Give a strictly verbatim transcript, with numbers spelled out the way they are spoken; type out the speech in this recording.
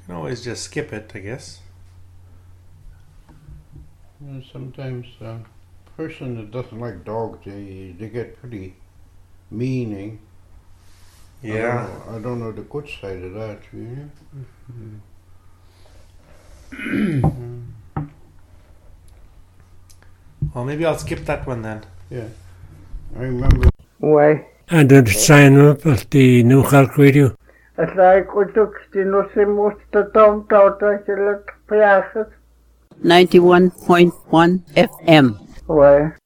You can always just skip it, I guess. And sometimes a person that doesn't like dogs, they, they get pretty mean, eh? Yeah. I don't know, I don't know the good side of that, you know? Mm-hmm. Well, maybe I'll skip that one then. Yeah. I remember... Why? And then sign up at the New Cork Radio. As I could look, the nothing most the dump out, I should look, ninety-one point one F M. Why?